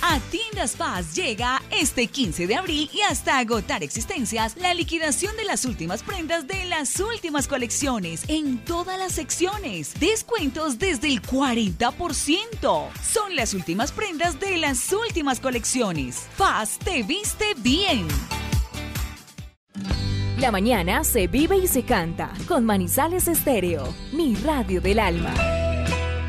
A Tiendas Paz llega este 15 de abril y hasta agotar existencias la liquidación de las últimas prendas de las últimas colecciones en todas las secciones. Descuentos desde el 40%. Son las últimas prendas de las últimas colecciones. Paz te viste bien. La mañana se vive y se canta con Manizales Estéreo, mi radio del alma.